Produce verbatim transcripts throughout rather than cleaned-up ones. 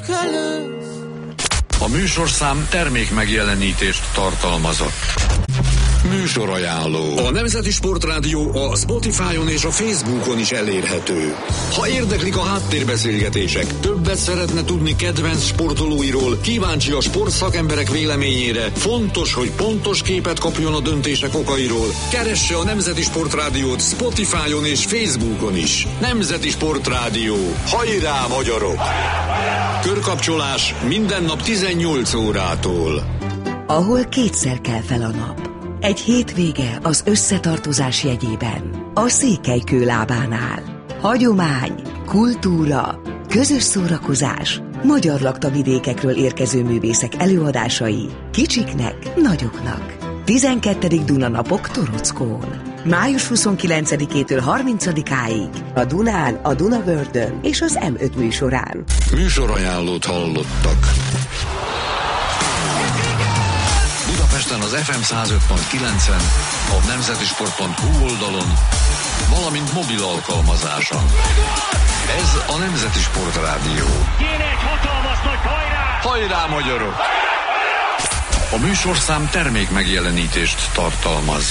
A műsorszám termék megjelenítést tartalmazott. Műsorajánló. A Nemzeti Sportrádió a Spotify-on és a Facebookon is elérhető. Ha érdeklik a háttérbeszélgetések, többet szeretne tudni kedvenc sportolóiról, kíváncsi a sportszakemberek véleményére, fontos, hogy pontos képet kapjon a döntések okairól, keresse a Nemzeti Sportrádiót Spotify-on és Facebookon is. Nemzeti Sportrádió. Hajrá, magyarok! Körkapcsolás minden nap tizennyolc órától. Ahol kétszer kell fel a nap. Egy hétvége az összetartozás jegyében. A Székelykő lábánál. Hagyomány, kultúra, közös szórakozás, magyar laktavidékekről érkező művészek előadásai, kicsiknek, nagyoknak. tizenkettedik Dunanapok Torockón. május huszonkilencedikétől harmincadikáig a Dunán, a Dunavördön és az em öt műsorán. Műsorajánlót hallottak. Budapesten az ef em száz öt pont kilencen, a nemzetisport pont hu oldalon, valamint mobil alkalmazáson. Ez a Nemzeti Sportrádió. Jön egy hatalmas nagy hajrá! Hajrá, magyarok! A műsorszám termék megjelenítést tartalmaz.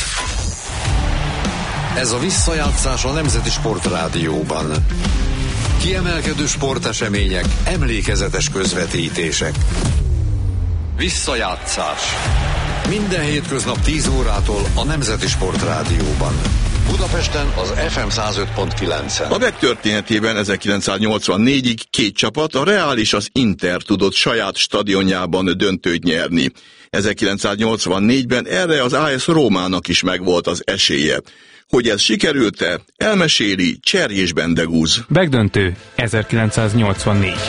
Ez a visszajátszás a Nemzeti Sportrádióban. Kiemelkedő sportesemények, emlékezetes közvetítések. Visszajátszás. Minden hétköznap tíz órától a Nemzeti Sportrádióban. Budapesten az ef em száz öt pont kilencen. A vé e cé történetében ezerkilencszáznyolcvannégyig két csapat, a Real és az Inter tudott saját stadionjában döntőt nyerni. ezerkilencszáznyolcvannégyben erre az á es Rómának is megvolt az esélye. Hogy ez sikerült-e, elmeséli Cserjés Bendegúz. Megdöntő ezerkilencszáznyolcvannégy.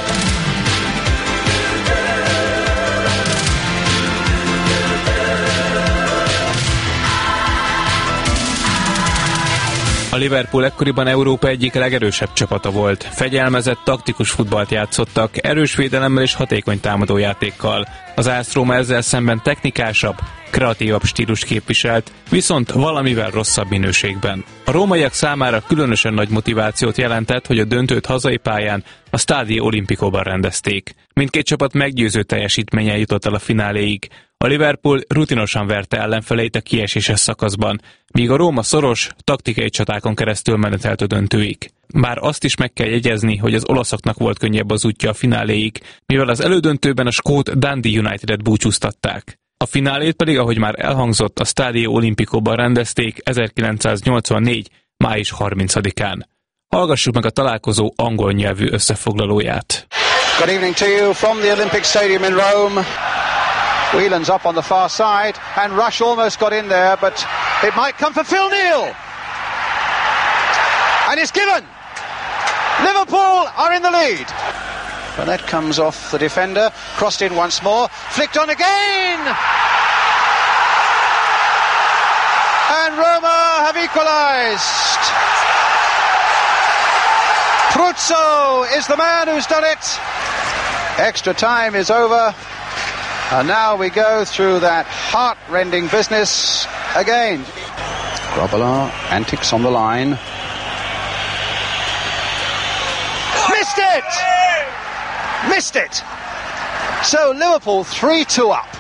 A Liverpool ekkoriban Európa egyik legerősebb csapata volt. Fegyelmezett, taktikus futballt játszottak, erős védelemmel és hatékony támadójátékkal. Az á es Róma ezzel szemben technikásabb, kreatívabb stílus képviselt, viszont valamivel rosszabb minőségben. A rómaiak számára különösen nagy motivációt jelentett, hogy a döntőt hazai pályán, a Stadio Olimpicoban rendezték. Mindkét csapat meggyőző teljesítménnyel jutott el a fináléig. A Liverpool rutinosan verte ellenfeleit a kieséses szakaszban, míg a Róma szoros, taktikai csatákon keresztül menetelt a döntőig. Bár azt is meg kell jegyezni, hogy az olaszoknak volt könnyebb az útja a fináléig, mivel az elődöntőben a skót Dundee Unitedet búcsúztatták. A finálét pedig, ahogy már elhangzott, a Stadio Olimpicoban rendezték ezerkilencszáznyolcvannégy. május harmincadikán. Hallgassuk meg a találkozó angol nyelvű összefoglalóját. Good evening to you from the Olympic Stadium in Rome. Whelan's up on the far side, and Rush almost got in there, but it might come for Phil Neal. And it's given. Liverpool are in the lead. And that comes off the defender, crossed in once more, flicked on again. And Roma have equalised. Pruzzo is the man who's done it. Extra time is over. And now we go through that heart-rending business again. Grobbelaar, antics on the line. Missed it! Missed it! So Liverpool three two up.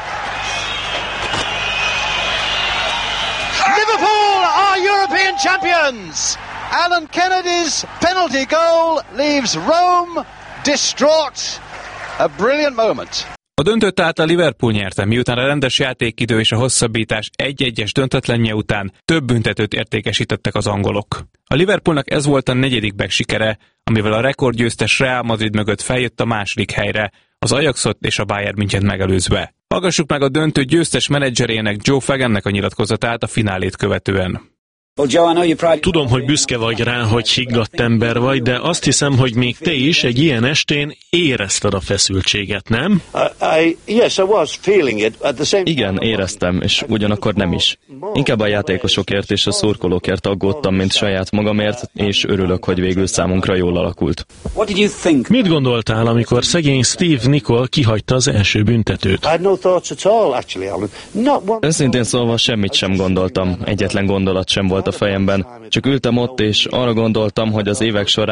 Liverpool are European champions! Alan Kennedy's penalty goal leaves Rome distraught. A brilliant moment. A döntőt tehát a Liverpool nyerte, miután a rendes játékidő és a hosszabbítás egy-egyes döntetlenje után több büntetőt értékesítettek az angolok. A Liverpoolnak ez volt a negyedik back sikere, amivel a rekordgyőztes Real Madrid mögött feljött a második helyre, az Ajaxot és a Bayern Münchent megelőzve. Hallgassuk meg a döntő győztes menedzserének, Joe Fagannek a nyilatkozatát a finálét követően. Tudom, hogy büszke vagy rá, hogy higgadt ember vagy, de azt hiszem, hogy még te is egy ilyen estén érezted a feszültséget, nem? Igen, éreztem, és ugyanakkor nem is. Inkább a játékosokért és a szurkolókért aggódtam, mint saját magamért, és örülök, hogy végül számunkra jól alakult. Mit gondoltál, amikor szegény Steve Nicol kihagyta az első büntetőt? Őszintén szólva semmit sem gondoltam, egyetlen gondolat sem volt a fejemben. Csak ültem ott, és arra gondoltam, hogy az évek során